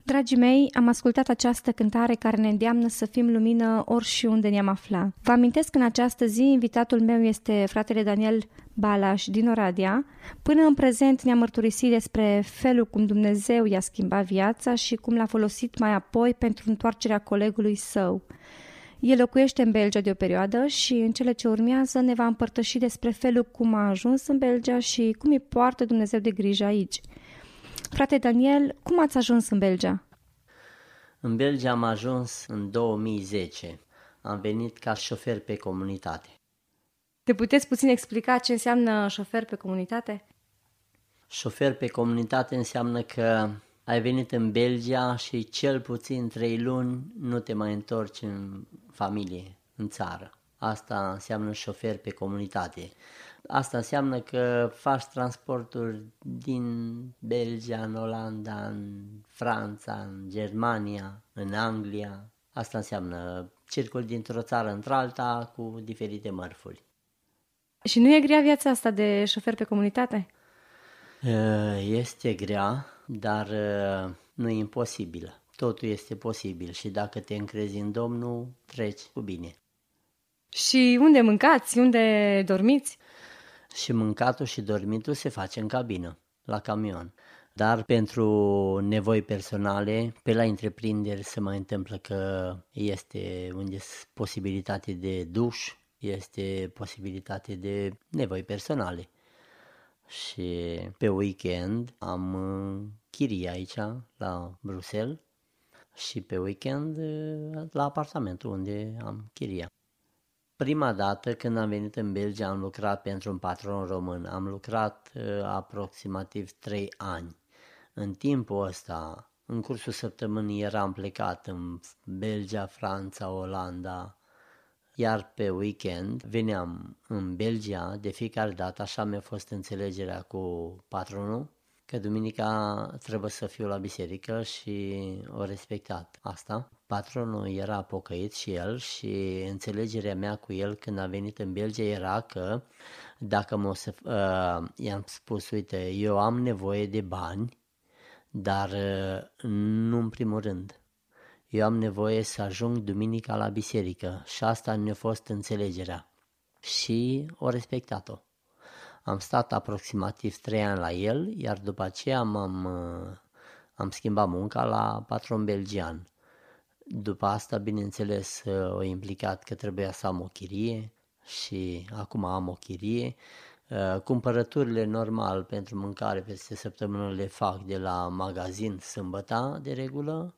Dragii mei, am ascultat această cântare care ne îndeamnă să fim lumină ori și unde ne-am afla. Vă amintesc că în această zi invitatul meu este fratele Daniel Balaș din Oradea. Până în prezent ne-a mărturisit despre felul cum Dumnezeu i-a schimbat viața și cum l-a folosit mai apoi pentru întoarcerea colegului său. El locuiește în Belgia de o perioadă și în cele ce urmează ne va împărtăși despre felul cum a ajuns în Belgia și cum îi poartă Dumnezeu de grijă aici. Frate Daniel, cum ați ajuns în Belgia? În Belgia am ajuns în 2010. Am venit ca șofer pe comunitate. Te puteți puțin explica ce înseamnă șofer pe comunitate? Șofer pe comunitate înseamnă că ai venit în Belgia și cel puțin 3 luni nu te mai întorci în familie, în țară. Asta înseamnă șofer pe comunitate. Asta înseamnă că faci transporturi din Belgia, în Olanda, în Franța, în Germania, în Anglia. Asta înseamnă circul dintr-o țară într-alta cu diferite mărfuri. Și nu e grea viața asta de șofer pe comunitate? Este grea, dar nu e imposibilă. Totul este posibil și dacă te încrezi în Domnul, treci cu bine. Și unde mâncați? Unde dormiți? Și mâncatul și dormitul se face în cabină, la camion. Dar pentru nevoi personale, pe la întreprinderi se mai întâmplă că este unde posibilitate de duș, este posibilitate de nevoi personale. Și pe weekend am chirie aici, la Bruxelles, și pe weekend la apartamentul unde am chiria. Prima dată când am venit în Belgia am lucrat pentru un patron român. Am lucrat aproximativ 3 ani. În timpul ăsta, în cursul săptămânii eram plecat în Belgia, Franța, Olanda, iar pe weekend veneam în Belgia. De fiecare dată așa mi-a fost înțelegerea cu patronul, că duminica trebuie să fiu la biserică și o respectat asta. Patronul era pocăit și el și înțelegerea mea cu el când a venit în Belgia era că dacă i-am spus, uite, eu am nevoie de bani, dar nu în primul rând. Eu am nevoie să ajung duminica la biserică și asta ne-a fost înțelegerea și o respectat-o. Am stat aproximativ 3 ani la el, iar după aceea am schimbat munca la patron belgian. După asta, bineînțeles, o implicat că trebuia să am o chirie și acum am o chirie. Cumpărăturile normal pentru mâncare peste săptămână le fac de la magazin sâmbăta de regulă.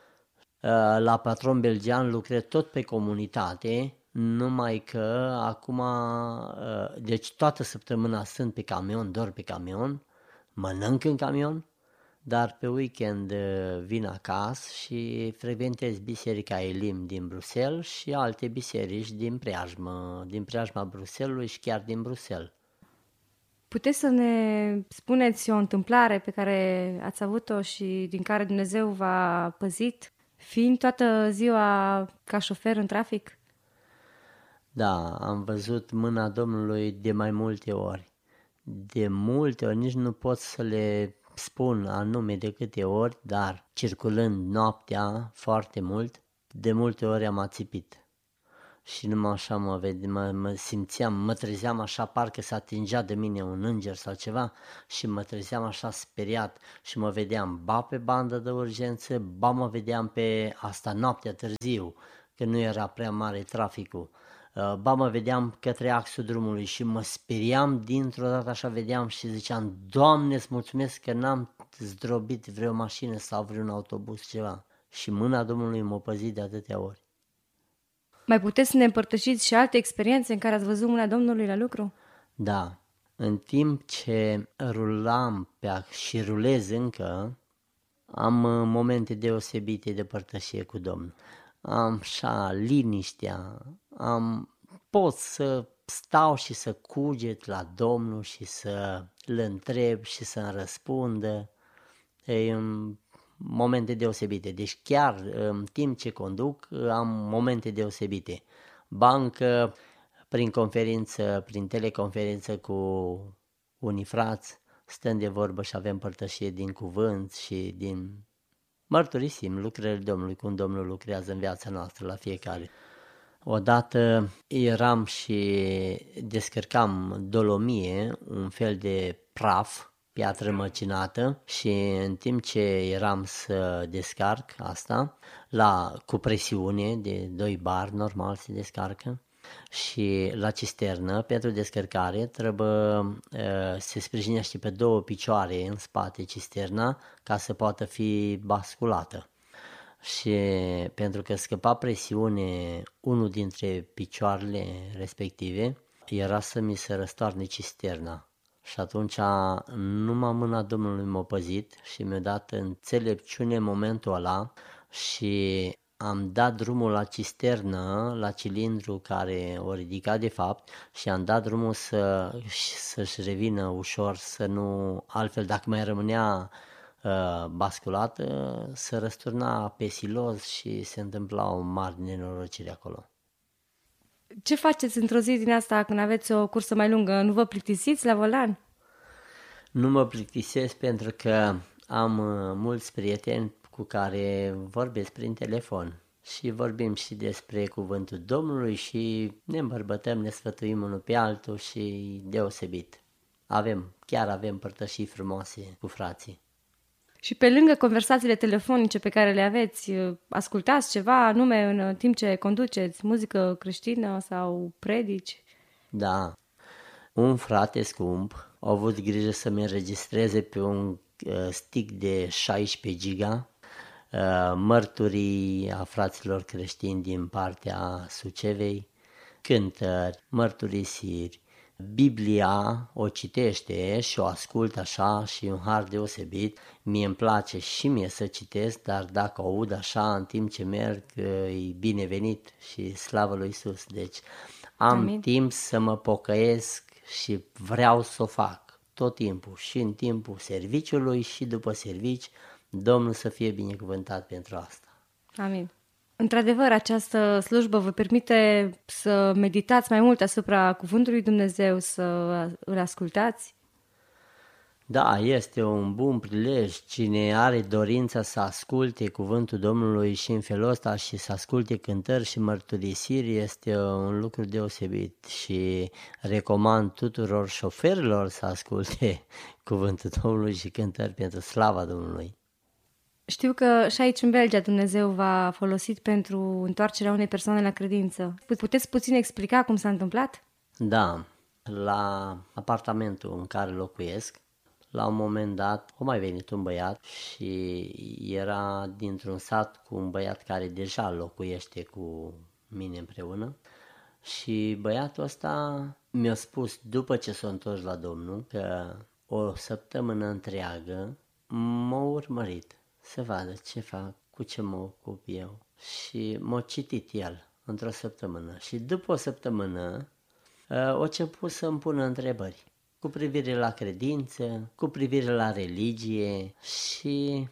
La patron belgian lucrez tot pe comunitate, numai că acum, deci toată săptămâna sunt pe camion, dorm pe camion, mănânc în camion, dar pe weekend vin acasă și frecventez Biserica Elim din Bruxelles și alte biserici din preajma Bruxellesului și chiar din Bruxelles. Puteți să ne spuneți o întâmplare pe care ați avut-o și din care Dumnezeu v-a păzit, fiind toată ziua ca șofer în trafic? Da, am văzut mâna Domnului de mai multe ori. De multe ori, nici nu pot să le spun anume de câte ori, dar circulând noaptea foarte mult, de multe ori am ațipit. Și numai așa mă simțeam, mă trezeam așa, parcă se atingea de mine un înger sau ceva și mă trezeam așa speriat și mă vedeam ba pe bandă de urgență, ba mă vedeam pe asta noaptea târziu, că nu era prea mare traficul. Ba mă vedeam către axul drumului și mă speriam dintr-o dată așa vedeam și ziceam, Doamne, îți mulțumesc că n-am zdrobit vreo mașină sau vreun autobuz ceva. Și mâna Domnului m-a păzit de atâtea ori. Mai puteți să ne împărtășiți și alte experiențe în care ați văzut mâna Domnului la lucru? Da, în timp ce rulam și rulez încă, am momente deosebite de părtășie cu Domnul. Am așa liniștea, pot să stau și să cuget la Domnul și să-L întreb și să-mi răspundă. E momente deosebite, deci chiar în timp ce conduc am momente deosebite. Bancă, prin conferință, prin teleconferință cu unii frați, stăm de vorbă și avem părtășie din cuvânt și din mărturisim lucrările Domnului, cum Domnul lucrează în viața noastră la fiecare. Odată eram și descărcam dolomie, un fel de praf, piatră măcinată, și în timp ce eram să descarc asta, cu presiune de 2 bar, normal se descarcă, și la cisternă, pentru descărcare, trebuie se sprijinește pe 2 picioare în spate cisterna ca să poată fi basculată. Și pentru că scăpa presiune unul dintre picioarele respective, era să mi se răstoarne cisterna. Și atunci numai mâna Domnului m-a păzit și mi-a dat înțelepciune în momentul ăla și am dat drumul la cisternă, la cilindru care o ridica de fapt, și am dat drumul să-și revină ușor, să nu, altfel dacă mai rămânea basculată, se răsturna pe siloz și se întâmpla o mare nenorocire acolo. Ce faceți într-o zi din asta când aveți o cursă mai lungă? Nu vă plictisiți la volan? Nu mă plictisesc pentru că am mulți prieteni cu care vorbesc prin telefon și vorbim și despre cuvântul Domnului și ne îmbărbătăm, ne sfătuim unul pe altul și deosebit. Chiar avem părtășii frumoase cu frații. Și pe lângă conversațiile telefonice pe care le aveți, ascultați ceva anume în timp ce conduceți, muzică creștină sau predici? Da, un frate scump a avut grijă să-mi înregistreze pe un stick de 16 giga mărturii a fraților creștini din partea Sucevei, cântări, mărturisiri. Biblia o citește și o ascult așa și un har deosebit. Mie îmi place și mie să citesc, dar dacă o aud așa în timp ce merg, e binevenit și slavă lui Iisus. Deci am timp să mă pocăiesc și vreau să o fac tot timpul, și în timpul serviciului și după servici. Domnul să fie binecuvântat pentru asta. Amin. Într-adevăr, această slujbă vă permite să meditați mai mult asupra cuvântului Dumnezeu, să îl ascultați? Da, este un bun prilej. Cine are dorința să asculte cuvântul Domnului și în felul ăsta și să asculte cântări și mărturisiri, este un lucru deosebit și recomand tuturor șoferilor să asculte cuvântul Domnului și cântări pentru slava Domnului. Știu că și aici în Belgia Dumnezeu v-a folosit pentru întoarcerea unei persoane la credință. Puteți puțin explica cum s-a întâmplat? Da, la apartamentul în care locuiesc, la un moment dat a mai venit un băiat și era dintr-un sat cu un băiat care deja locuiește cu mine împreună, și băiatul ăsta mi-a spus, după ce s-a întors la Domnul, că o săptămână întreagă m-a urmărit să vadă ce fac, cu ce mă ocup eu, și m-a citit el într-o săptămână și după o săptămână a început să-mi pună întrebări cu privire la credință, cu privire la religie, și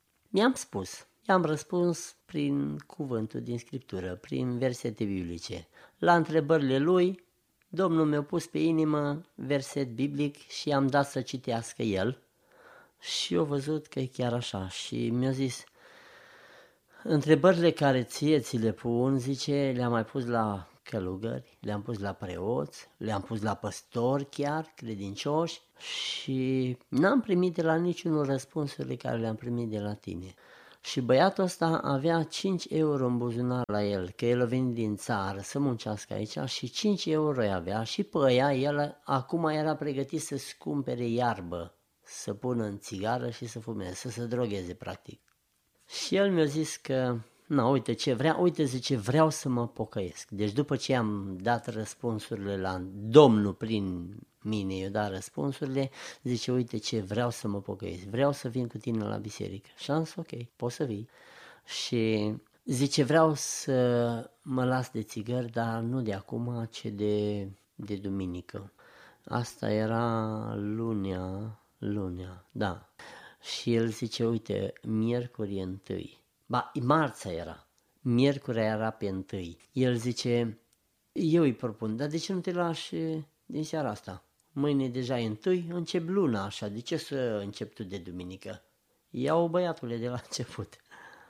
i-am răspuns prin cuvântul din Scriptură, prin versete biblice. La întrebările lui, Domnul mi-a pus pe inimă verset biblic și i-am dat să citească el și eu văzut că e chiar așa și mi-a zis: întrebările care ți le pun, zice, le-am mai pus la călugări, le-am pus la preoți, le-am pus la păstori chiar, credincioși, și n-am primit de la niciunul răspunsurile care le-am primit de la tine. Și băiatul ăsta avea 5 euro în buzunar la el, că el a venit din țară să muncească aici și 5 euro îi avea și pe aia el acum era pregătit să-și cumpere iarbă, să pună în țigară și să fumeze, să se drogheze practic. Și el mi-a zis că, zice, vreau să mă pocăiesc. Deci după ce am dat răspunsurile la Domnul prin mine, i-a dat răspunsurile, zice, uite ce, vreau să mă pocăiesc, vreau să vin cu tine la biserică. Și am zis, ok, poți să vii. Și zice, vreau să mă las de țigări, dar nu de acum, ci de duminică. Asta era lunea, da. Și el zice, uite, miercuri e 1. Marța era. Miercurea era pe 1. El zice, eu îi propun, dar de ce nu te lași din seara asta? Mâine deja e 1, încep luna așa, de ce să încep tu de duminică? Iau băiatule de la început.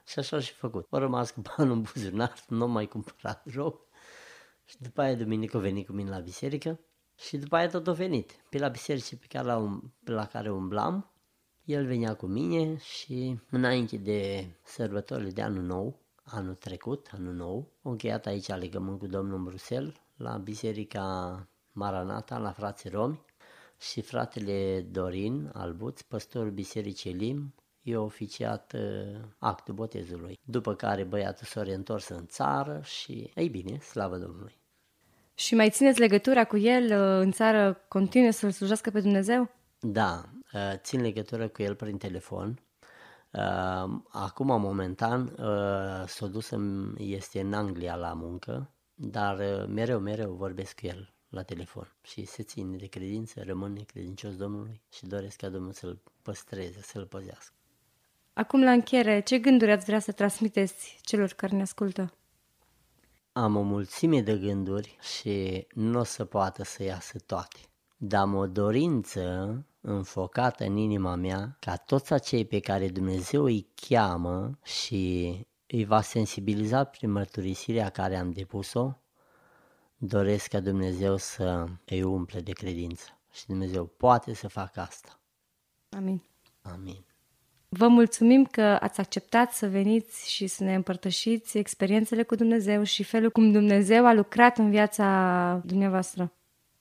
Și așa și făcut. Au rămas cu banul în buzunar, nu am mai cumpărat rog. Și după aia duminică a venit cu mine la biserică și după aia tot a venit. Pe la biserică pe la care umblam, el venea cu mine și înainte de sărbătorile de anul nou, anul trecut, anul nou, am încheiat aici legământ cu Domnul în Bruxelles, la biserica Maranata, la frații romi, și fratele Dorin Albuț, păstorul bisericii Elim, i-a oficiat actul botezului. După care băiatul s-a reîntors în țară și, ei bine, slavă Domnului. Și mai țineți legătura cu el în țară, continuă să-L slujească pe Dumnezeu? Da, țin legătură cu el prin telefon. Acum, momentan, s-a dus, este în Anglia la muncă, dar mereu vorbesc cu el la telefon și se ține de credință, rămâne credincios Domnului și doresc ca Domnul să-l păstreze, să-l păzească. Acum, la încheiere, ce gânduri ați vrea să transmiteți celor care ne ascultă? Am o mulțime de gânduri și nu o să poată să iasă toate, dar am o dorință înfocată în inima mea ca toți acei pe care Dumnezeu îi cheamă și îi va sensibiliza prin mărturisirea care am depus-o, doresc ca Dumnezeu să îi umple de credință și Dumnezeu poate să facă asta. Amin. Amin. Vă mulțumim că ați acceptat să veniți și să ne împărtășiți experiențele cu Dumnezeu și felul cum Dumnezeu a lucrat în viața dumneavoastră.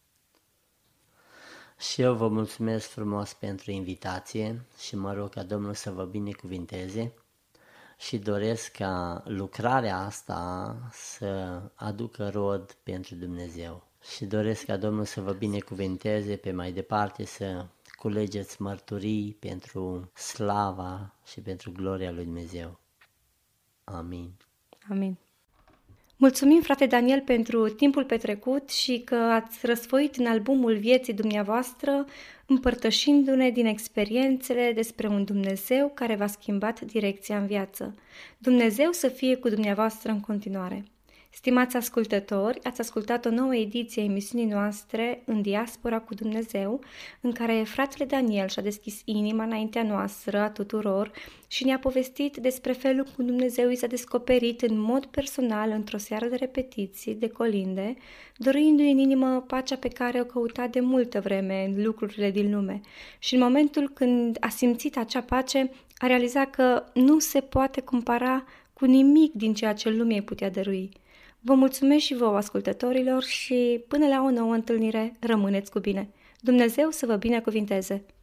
Și eu vă mulțumesc frumos pentru invitație și mă rog ca Domnul să vă binecuvinteze și doresc ca lucrarea asta să aducă rod pentru Dumnezeu. Și doresc ca Domnul să vă binecuvinteze pe mai departe, să culegeți mărturii pentru slava și pentru gloria lui Dumnezeu. Amin. Amin. Mulțumim, frate Daniel, pentru timpul petrecut și că ați răsfoit în albumul vieții dumneavoastră, împărtășindu-ne din experiențele despre un Dumnezeu care v-a schimbat direcția în viață. Dumnezeu să fie cu dumneavoastră în continuare. Stimați ascultători, ați ascultat o nouă ediție a emisiunii noastre În diaspora cu Dumnezeu, în care fratele Daniel și-a deschis inima înaintea noastră a tuturor și ne-a povestit despre felul cum Dumnezeu i s-a descoperit în mod personal într-o seară de repetiții, de colinde, dorindu-i în inimă pacea pe care o căuta de multă vreme în lucrurile din lume. Și în momentul când a simțit acea pace, a realizat că nu se poate compara cu nimic din ceea ce lumea îi putea dărui. Vă mulțumesc și vouă, ascultătorilor, și până la o nouă întâlnire, rămâneți cu bine. Dumnezeu să vă binecuvinteze!